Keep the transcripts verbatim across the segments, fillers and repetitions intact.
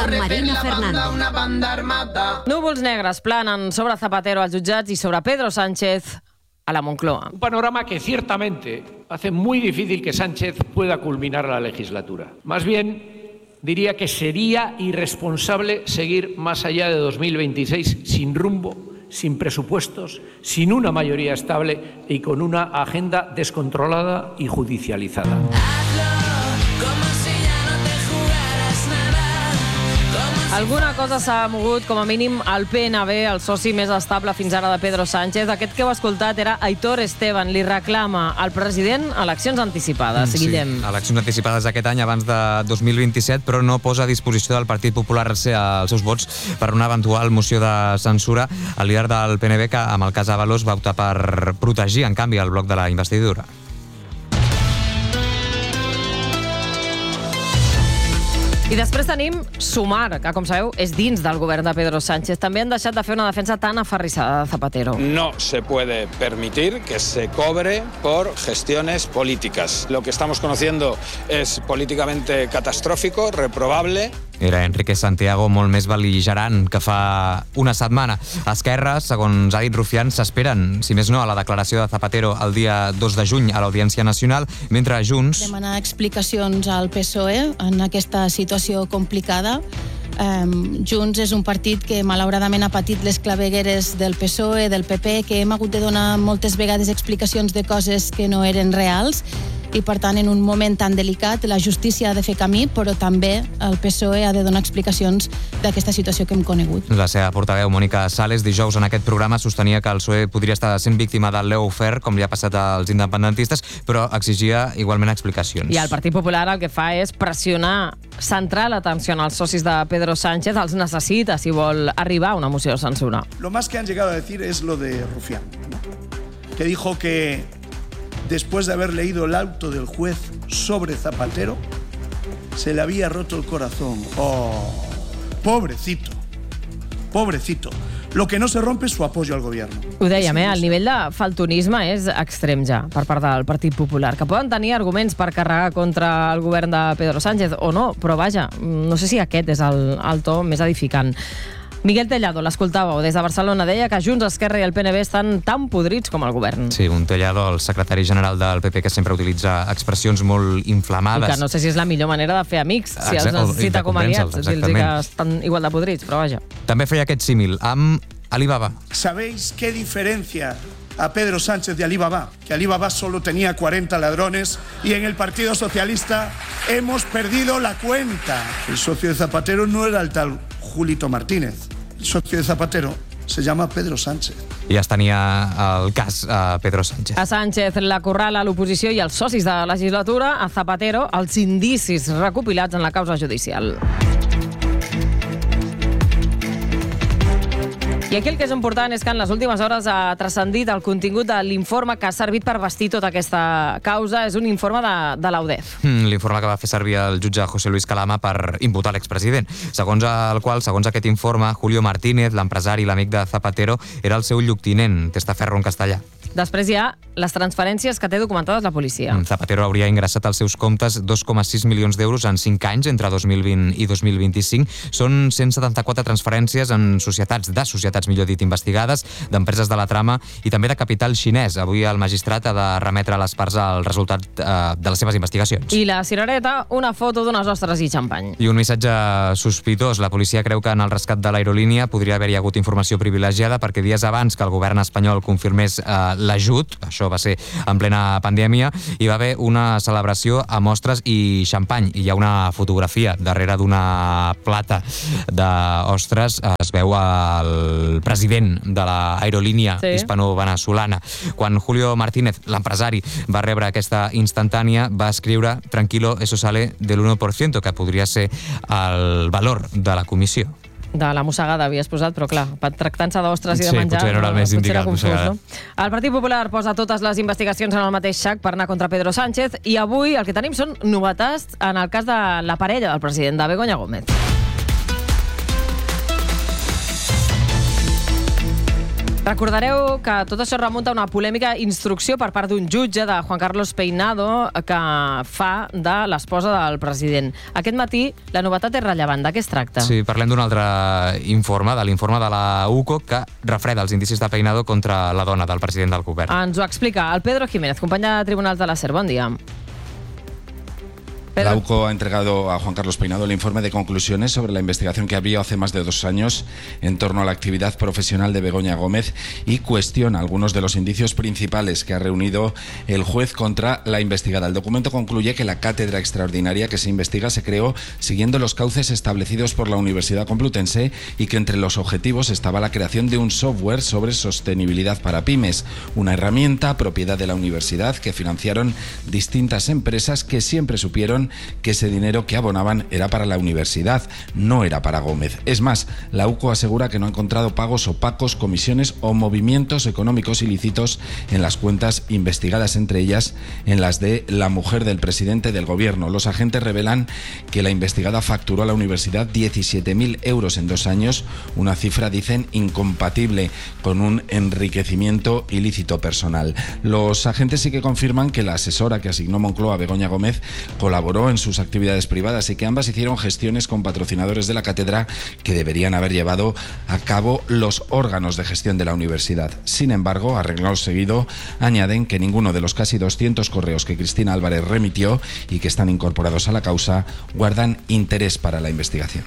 amb Marina Fernández. Núvols negres planen sobre Zapatero als jutjats i sobre Pedro Sánchez a la Moncloa. Un panorama que ciertamente hace muy difícil que Sánchez pueda culminar la legislatura. Más bien, diría que sería irresponsable seguir más allá de dos mil veintiséis sin rumbo, sin presupuestos, sin una mayoría estable y con una agenda descontrolada y judicializada. Alguna cosa s'ha mogut, com a mínim, al P N B, el soci més estable fins ara de Pedro Sánchez. Aquest que heu escoltat era Aitor Esteban. Li reclama al president eleccions anticipades. Sí, Guillem. eleccions anticipades aquest any abans de dos mil vint-i-set, però no posa a disposició del Partit Popular els seus vots per una eventual moció de censura. El líder del P N B, que amb el cas Ábalos va optar per protegir, en canvi, el bloc de la investidura. I després tenim Sumar, que, com sabeu, és dins del govern de Pedro Sánchez. També han deixat de fer una defensa tan aferrissada de Zapatero. No se puede permitir que se cobre por gestiones políticas. Lo que estamos conociendo es políticamente catastrófico, reprobable. Era Enrique Santiago molt més bel·ligerant que fa una setmana. Esquerra, segons ha dit Rufián, s'esperen, si més no, a la declaració de Zapatero el dia dos de juny a l'Audiència Nacional, mentre Junts... Demanar explicacions al P S O E en aquesta situació complicada. Um, Junts és un partit que malauradament ha patit les clavegueres del P S O E, del P P, que hem hagut de donar moltes vegades explicacions de coses que no eren reals, i per tant, en un moment tan delicat, la justícia ha de fer camí, però també el P S O E ha de donar explicacions d'aquesta situació que hem conegut. La seva portaveu, Mònica Sales, dijous en aquest programa sostenia que el P S O E podria estar sent víctima del lawfare, com li ha passat als independentistes, però exigia igualment explicacions. I el Partit Popular el que fa és pressionar, centrar l'atenció als socis de Pedro Sánchez, els necessita si vol arribar a una moció de censura. Lo más que han llegado a decir es lo de Rufián, ¿no? Que dijo que después de haber leído el auto del juez sobre Zapatero, se le había roto el corazón. Oh, pobrecito, pobrecito. Lo que no se rompe es su apoyo al gobierno. Ho dèiem, eh? El nivell de faltonisme és extrem ja per part del Partit Popular, que poden tenir arguments per carregar contra el govern de Pedro Sánchez o no, però vaja, no sé si aquest és el, el to més edificant. Miguel Tellado, l'escoltàveu, des de Barcelona, deia que Junts, Esquerra i el P N B estan tan podrits com el govern. Sí, un Tellado, el secretari general del P P, que sempre utilitza expressions molt inflamades. I que no sé si és la millor manera de fer amics, si els necessita com aliats, dir-los que estan igual de podrits, però vaja. També feia aquest símil amb Alibaba. ¿Sabéis qué diferencia a Pedro Sánchez de Alibaba? Que Alibaba solo tenía cuarenta ladrones y en el Partido Socialista hemos perdido la cuenta. El socio de Zapatero no era el tal Julito Martínez. El socio de Zapatero se llama Pedro Sánchez. I ja es tenia el cas a Pedro Sánchez. A Sánchez la corrala l'oposició i els socis de la legislatura, a Zapatero els indicis recopilats en la causa judicial. I aquí el que és important és que en les últimes hores ha transcendit el contingut de l'informe que ha servit per vestir tota aquesta causa. És un informe de, de l'A U D E F. Mm, l'informe que va fer servir el jutge José Luis Calama per imputar l'expresident, segons el qual, segons aquest informe, Julio Martínez, l'empresari i l'amic de Zapatero, era el seu lloctinent, testaferro en castellà. Després hi ha les transferències que té documentades la policia. Zapatero hauria ingressat als seus comptes dos coma sis milions d'euros en cinc anys, entre dos mil vint i dos mil vint-i-cinc. Són cent setanta-quatre transferències en societats, de societats, millor dit, investigades, d'empreses de la trama i també de capital xinès. Avui el magistrat ha de remetre a les parts el resultat eh, de les seves investigacions. I la cirereta, una foto d'unes ostres i xampany. I un missatge sospitós. La policia creu que en el rescat de l'aerolínia podria haver-hi hagut informació privilegiada perquè dies abans que el govern espanyol confirmés eh, l'ajut, això va ser en plena pandèmia, hi va haver una celebració amb ostres i xampany. I hi ha una fotografia darrere d'una plata d'ostres. Es veu el president de l'aerolínia sí. hispano-venezolana. Quan Julio Martínez, l'empresari, va rebre aquesta instantània, va escriure «Tranquilo, eso sale del uno por ciento», que podria ser el valor de la comissió. De la mossegada havies posat, però clar, tractant-se d'ostres i de sí, menjar, potser no era el més indicat, confús, no? El Partit Popular posa totes les investigacions en el mateix sac per anar contra Pedro Sánchez i avui el que tenim són novetats en el cas de la parella del president, de Begoña Gómez. Recordareu que tot això remunta a una polèmica instrucció per part d'un jutge de Juan Carlos Peinado que fa de l'esposa del president. Aquest matí la novetat és rellevant. De què es tracta? Sí, parlem d'un altre informe, de l'informe de la U C O, que refreda els indicis de Peinado contra la dona del president del govern. Ens ho explica el Pedro Jiménez, company de Tribunals de la SER. Bon dia. La U C O ha entregado a Juan Carlos Peinado el informe de conclusiones sobre la investigación que había hace más de dos años en torno a la actividad profesional de Begoña Gómez y cuestiona algunos de los indicios principales que ha reunido el juez contra la investigada. El documento concluye que la cátedra extraordinaria que se investiga se creó siguiendo los cauces establecidos por la Universidad Complutense y que entre los objetivos estaba la creación de un software sobre sostenibilidad para pymes, una herramienta propiedad de la universidad que financiaron distintas empresas que siempre supieron que ese dinero que abonaban era para la universidad, no era para Gómez. Es más, la U C O asegura que no ha encontrado pagos opacos, comisiones o movimientos económicos ilícitos en las cuentas investigadas, entre ellas en las de la mujer del presidente del gobierno. Los agentes revelan que la investigada facturó a la universidad diecisiete mil euros en dos años, una cifra, dicen, incompatible con un enriquecimiento ilícito personal. Los agentes sí que confirman que la asesora que asignó Moncloa, Begoña Gómez, colaboró en sus actividades privadas y que ambas hicieron gestiones con patrocinadores de la cátedra que deberían haber llevado a cabo los órganos de gestión de la universidad. Sin embargo, a renglón seguido, añaden que ninguno de los casi doscientos correos que Cristina Álvarez remitió y que están incorporados a la causa guardan interés para la investigación.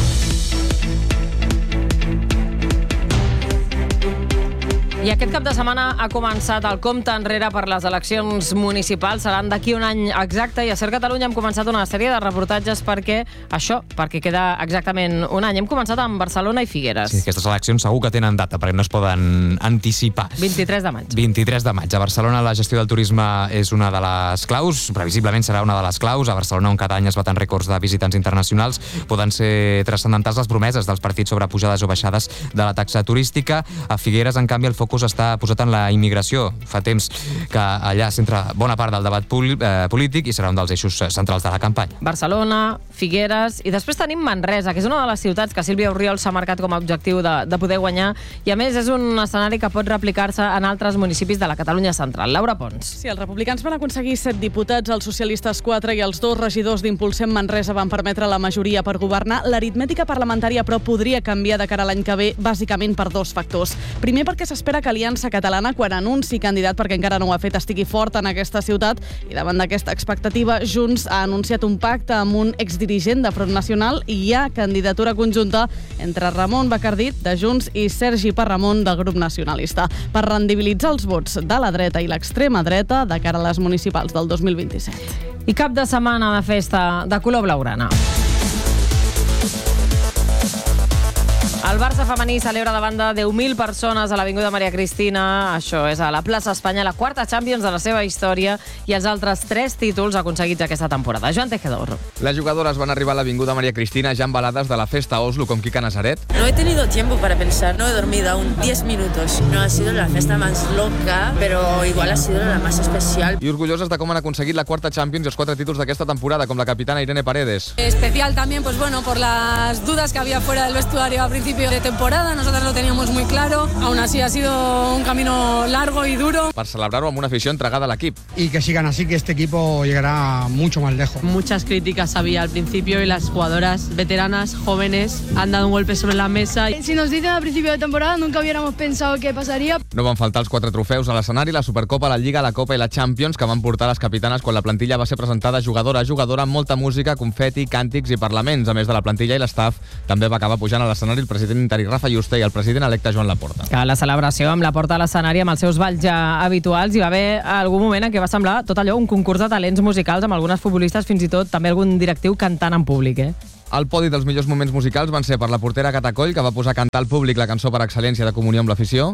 I aquest cap de setmana ha començat el compte enrere per les eleccions municipals. Seran d'aquí un any exacte i a SER Catalunya hem començat una sèrie de reportatges perquè això, perquè queda exactament un any. Hem començat amb Barcelona i Figueres. Sí, aquestes eleccions segur que tenen data perquè no es poden anticipar. vint-i-tres de maig. vint-i-tres de maig. A Barcelona la gestió del turisme és una de les claus, previsiblement serà una de les claus. A Barcelona, on cada any es baten rècords de visitants internacionals, poden ser transcendentals les promeses dels partits sobre pujades o baixades de la taxa turística. A Figueres, en canvi, el focus està posat en la immigració. Fa temps que allà centra bona part del debat polític i serà un dels eixos centrals de la campanya. Barcelona, Figueres i després tenim Manresa, que és una de les ciutats que Sílvia Orriols s'ha marcat com a objectiu de, de poder guanyar i a més és un escenari que pot replicar-se en altres municipis de la Catalunya central. Laura Pons. Sí, els republicans van aconseguir set diputats, els socialistes quatre i els dos regidors d'Impulsem Manresa van permetre la majoria per governar. L'aritmètica parlamentària, però, podria canviar de cara a l'any que ve, bàsicament per dos factors. Primer, perquè s'espera que Aliança Catalana, quan anunci candidat, perquè encara no ho ha fet, estigui fort en aquesta ciutat, i davant d'aquesta expectativa, Junts ha anunciat un pacte amb un exdirigent de Front Nacional i hi ha candidatura conjunta entre Ramon Bacardit, de Junts, i Sergi Parramon, del grup nacionalista, per rendibilitzar els vots de la dreta i l'extrema dreta de cara a les municipals del dos mil vint-i-set. I cap de setmana de festa de color blaugrana. El Barça femení celebra davant de deu mil persones a l'Avinguda Maria Cristina. Això és a la plaça Espanya, la quarta Champions de la seva història i els altres tres títols aconseguits aquesta temporada. Joan Tejedor. Les jugadores van arribar a l'Avinguda Maria Cristina ja embalades de la festa a Oslo con Kika Nazaret. No he tenido tiempo para pensar, no he dormido aún diez minutos. No ha sido la festa más loca, pero igual ha sido la más especial. I orgulloses de com han aconseguit la quarta Champions i els quatre títols d'aquesta temporada, com la capitana Irene Paredes. Especial también, pues bueno, por las dudas que había fuera del vestuario a principio de temporada, nosotros lo teníamos muy claro, aún así ha sido un camino largo y duro. Per celebrar-ho amb una afició entregada a l'equip. Y que sigan así, que este equipo llegará mucho más lejos. Muchas críticas había al principio y las jugadoras veteranas, jóvenes, han dado un golpe sobre la mesa. Si nos dicen al principio de temporada, nunca hubiéramos pensado que pasaría. No van faltar els quatre trofeus a l'escenari, la Supercopa, la Lliga, la Copa i la Champions, que van portar les capitanes quan la plantilla va ser presentada jugadora a jugadora amb molta música, confeti, càntics i parlaments. A més de la plantilla i l'estaf, també va acabar pujant a l'escenari el president interí Rafa Yuste i el president electe Joan Laporta. Que la celebració amb la porta a l'escenari amb els seus balls ja habituals hi va haver algun moment en què va semblar tot allò un concurs de talents musicals amb algunes futbolistes, fins i tot també algun directiu cantant en públic, eh? El podi dels millors moments musicals van ser per la portera Cata Coll, que va posar a cantar al públic la cançó per excel·lència de comunió amb l'afició.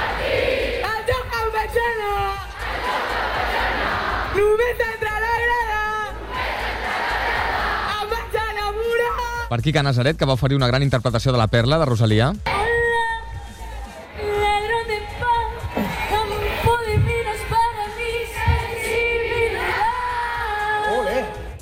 Per Kika Nazaret, que va oferir una gran interpretació de La Perla, de Rosalia.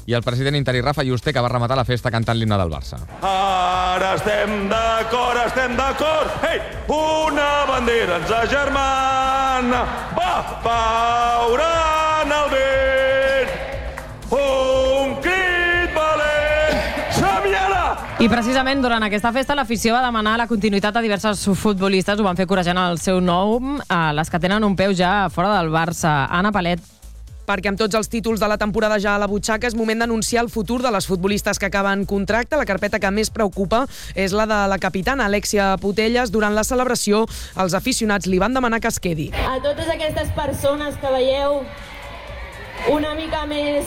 i el president interí Rafa Yuste, que va rematar la festa cantant l'himne del Barça. Ara estem d'acord, estem d'acord. Ei, una bandera ens agermana, va paurant el vent. Un crit valent, Xaviera! I precisament durant aquesta festa l'afició va demanar la continuïtat a diversos futbolistes. Ho van fer corejant el seu nom a les que tenen un peu ja fora del Barça. Anna Palet. Perquè amb tots els títols de la temporada ja a la butxaca és moment d'anunciar el futur de les futbolistes que acaben contracte. La carpeta que més preocupa és la de la capitana Alexia Putellas. Durant la celebració, els aficionats li van demanar que es quedi. A totes aquestes persones que veieu una mica més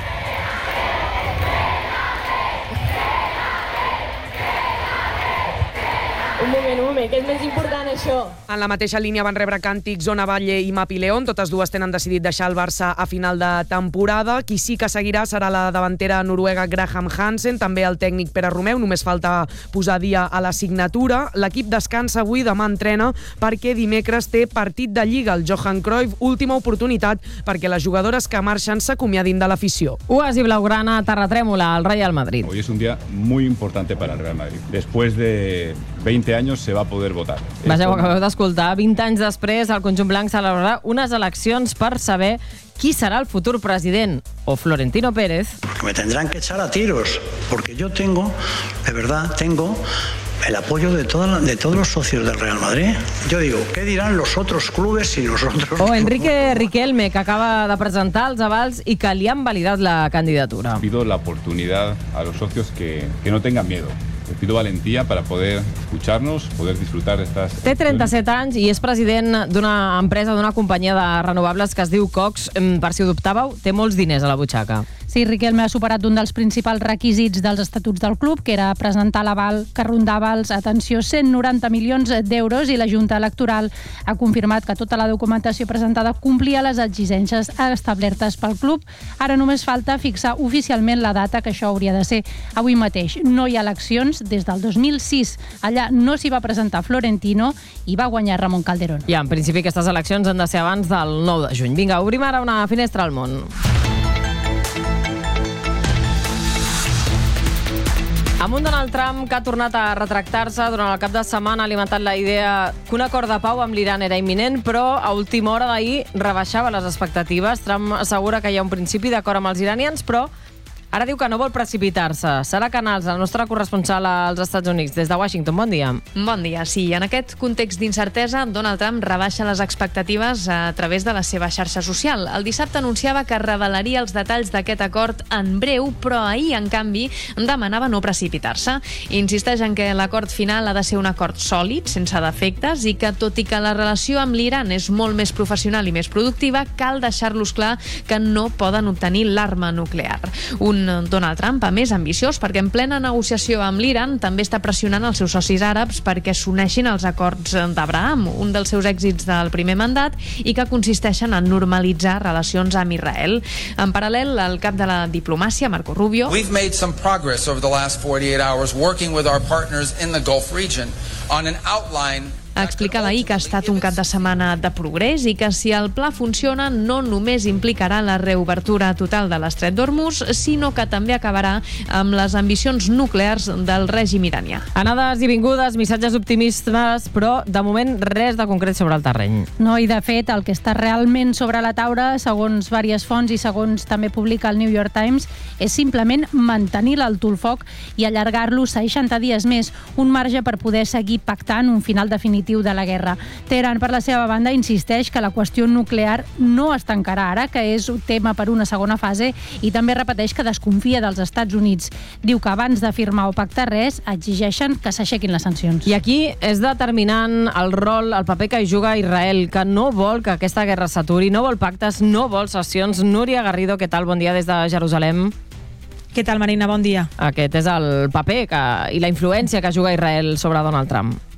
Un moment, un moment, que és més important això. En la mateixa línia van rebre càntics Ona Batlle i Mapi León. Totes dues tenen decidit deixar el Barça a final de temporada. Qui sí que seguirà serà la davantera noruega Graham Hansen, també el tècnic Pere Romeu. Només falta posar dia a la signatura. L'equip descansa avui, demà entrena, perquè dimecres té partit de Lliga. El Johan Cruyff, última oportunitat perquè les jugadores que marxen s'acomiadin de l'afició. Uas i blaugrana, terra trèmola al Real Madrid. Hoy es un día muy importante para el Real Madrid. Después de veinte años se va a poder votar. Vaja, ho acabeu d'escoltar. vint anys després, el conjunt blanc celebrarà unes eleccions per saber qui serà el futur president, o Florentino Pérez. Me tendrán que echar a tiros, porque yo tengo, de verdad, tengo el apoyo de, toda, de todos los socios del Real Madrid. Yo digo, ¿qué dirán los otros clubes si nosotros... O Enrique Riquelme, que acaba de presentar els avals i que li han validat la candidatura. Pido la oportunidad a los socios que, que no tengan miedo. Les pido valentía para poder escucharnos, poder disfrutar de estas... Té trenta-set anys i és president d'una empresa, d'una companyia de renovables que es diu Cox. Per si ho dubtàveu, té molts diners a la butxaca. Sí, Riquelme ha superat un dels principals requisits dels estatuts del club, que era presentar l'aval que rondava els, atenció, cent noranta milions d'euros, i la Junta Electoral ha confirmat que tota la documentació presentada complia les exigències establertes pel club. Ara només falta fixar oficialment la data, que això hauria de ser avui mateix. No hi ha eleccions des del dos mil sis. Allà no s'hi va presentar Florentino i va guanyar Ramon Calderón. I en principi aquestes eleccions han de ser abans del nou de juny. Vinga, obrim ara una finestra al món. Amb un Donald Trump que ha tornat a retractar-se durant el cap de setmana, ha alimentat la idea que un acord de pau amb l'Iran era imminent, però a última hora d'ahir rebaixava les expectatives. Trump assegura que hi ha un principi d'acord amb els iranians, però ara diu que no vol precipitar-se. Sara Canals, el nostre corresponsal als Estats Units. Des de Washington, bon dia. Bon dia, sí. En aquest context d'incertesa, Donald Trump rebaixa les expectatives a través de la seva xarxa social. El dissabte anunciava que revelaria els detalls d'aquest acord en breu, però ahir, en canvi, demanava no precipitar-se. Insisteix en que l'acord final ha de ser un acord sòlid, sense defectes, i que, tot i que la relació amb l'Iran és molt més professional i més productiva, cal deixar-los clar que no poden obtenir l'arma nuclear. Un Donald Trump, a més, ambiciós, perquè en plena negociació amb l'Iran també està pressionant els seus socis àrabs perquè s'uneixin als acords d'Abraham, un dels seus èxits del primer mandat, i que consisteixen en normalitzar relacions amb Israel. En paral·lel, el cap de la diplomàcia, Marco Rubio, We've made some progress over the last forty-eight hours working with our partners in the Gulf region on an outline explicava ahir que ha estat un cap de setmana de progrés i que si el pla funciona no només implicarà la reobertura total de l'estret d'Hormuz, sinó que també acabarà amb les ambicions nuclears del règim iranià. Anades i vingudes, missatges optimistes, però de moment res de concret sobre el terreny. No, i de fet el que està realment sobre la taula, segons diverses fonts i segons també publica el New York Times, és simplement mantenir l'alto el foc i allargar-lo seixanta dies més, un marge per poder seguir pactant un final definitiu de la guerra. Teheran, per la seva banda, insisteix que la qüestió nuclear no es tancarà ara, que és un tema per una segona fase, i també repeteix que desconfia dels Estats Units. Diu que abans de firmar o pactar res, exigeixen que s'aixequin les sancions. I aquí és determinant el rol, el paper que hi juga Israel, que no vol que aquesta guerra s'aturi, no vol pactes, no vol sessions. Núria Garrido, què tal? Bon dia des de Jerusalem. Què tal, Marina? Bon dia. Aquest és el paper que, i la influència que juga Israel sobre Donald Trump.